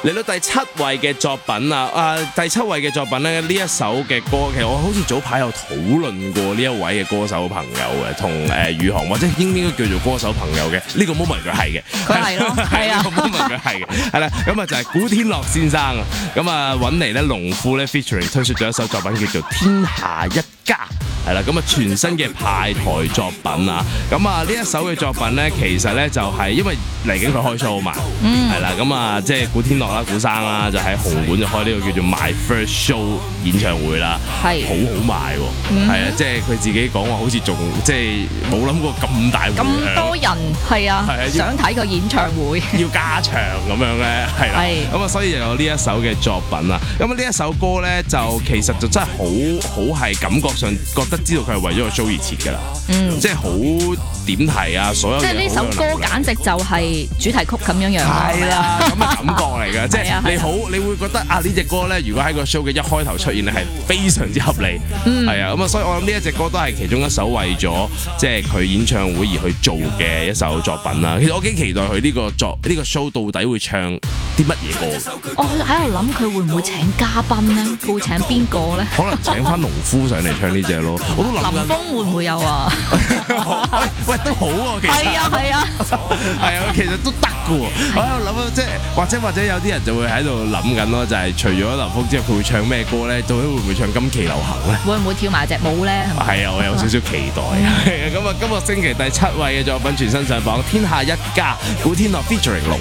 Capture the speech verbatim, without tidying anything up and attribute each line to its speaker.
Speaker 1: 嚟到第七位嘅作品啊！啊，第七位嘅作品咧，呢一首嘅歌，其實我好似早排有討論過呢一位嘅歌手朋友嘅，同誒宇航或者應唔應該叫做歌手朋友嘅呢個 moment 佢係嘅，
Speaker 2: 佢係咯，係啊，
Speaker 1: 呢個 moment 佢係嘅，係啦，咁啊就係古天樂先生啊，咁啊揾嚟咧農夫咧 featuring 推出咗一首作品叫做《天下一家》。係啦，咁啊全新嘅派台作品啊，咁啊呢一首嘅作品咧，其實咧就係因為嚟緊佢開 show 嘛，係啦、嗯，咁啊即係古天樂啦、古生啦，就喺紅館就開呢個叫做 My First Show 演唱會啦，係好好賣喎，係啊、嗯，即係佢自己講話好似仲即係冇諗過咁大咁
Speaker 2: 多人係啊，想睇個演唱會
Speaker 1: 要加場咁樣咧，係啦，咁啊所以就有呢一首嘅作品啊，咁啊呢一首歌咧就其實就真係好好係感覺上覺得。知道佢係為咗個 show 而設㗎啦，嗯，即係好點題啊，所有
Speaker 2: 即係呢首歌簡直就係主題曲咁樣樣，
Speaker 1: 係啦，咁嘅感覺嚟㗎，即係你好，你會覺得啊呢隻歌咧，如果喺個 show 嘅一開頭出現咧，係非常之合理，嗯，係啊，咁啊，所以我諗呢一隻歌都係其中一首為咗即係佢演唱會而去做嘅一首作品啦。其實我幾期待佢呢個作呢個 show 到底會唱啲乜嘢歌？
Speaker 2: 我喺度諗佢會唔會請嘉賓咧？佢會請邊個咧？
Speaker 1: 可能請翻農夫上嚟唱呢隻咯。我都諗
Speaker 2: 林峰會唔會有啊？
Speaker 1: 喂，都好喎，其實
Speaker 2: 係啊係啊，
Speaker 1: 係啊，其實都得嘅喎。我喺度諗啊，即係或者或者有啲人就會喺度諗緊咯，就係除咗林峰之後，佢會唱咩歌咧？到底會唔會唱今期流行咧？
Speaker 2: 會唔會跳埋隻舞咧？
Speaker 1: 係啊，我有少少期待。係啊，咁啊，今個星期第七位嘅作品全新上榜，《天下一家》，古天樂 featuring 龍。